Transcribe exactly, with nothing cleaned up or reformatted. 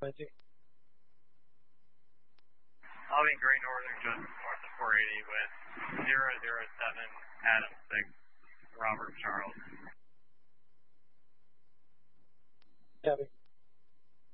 twenty. I'll be Great Northern just north of four eighty with zero zero seven Adam six Robert Charles.